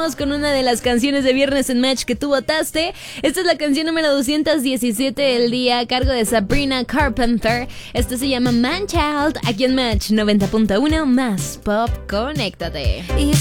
vamos con una de las canciones de Viernes en Match que tú votaste. Esta es la canción número 217 del día, a cargo de Sabrina Carpenter. Esto se llama Man Child, aquí en Match 90.1 más pop. Conéctate. Y